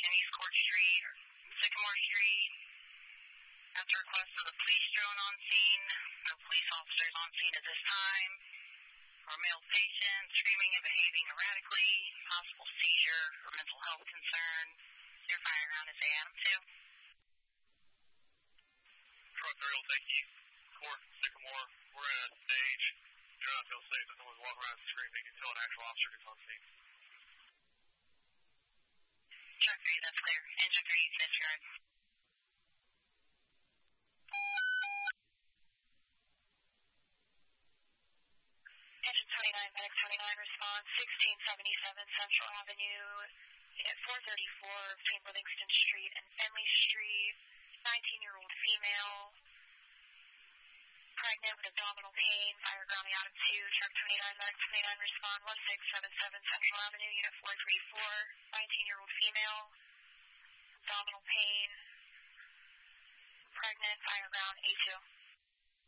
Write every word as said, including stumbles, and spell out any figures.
in East Court Street, Sycamore Street. At the request of the police drone on scene. No police officers on scene at this time. Our male patient screaming and behaving erratically. Possible seizure or mental health concern. Your fire around is A M two. Truck Ariel, thank you. Court, Sycamore, we're at a stage. You're not feel safe. If someone's walking around screaming until an actual officer gets on scene. Truck three, that's clear. Engine three, disregard. Engine twenty-nine, Medic twenty-nine, response, sixteen seventy-seven Central Avenue, at four thirty-four between Livingston Street and Finley Street, nineteen-year-old female, pregnant with abdominal pain, fire ground the Adam two, Truck twenty-nine, Medic twenty-nine, respond, one six seven seven Central Avenue, Unit four thirty-four, nineteen-year-old female, abdominal pain, pregnant, fire ground A two.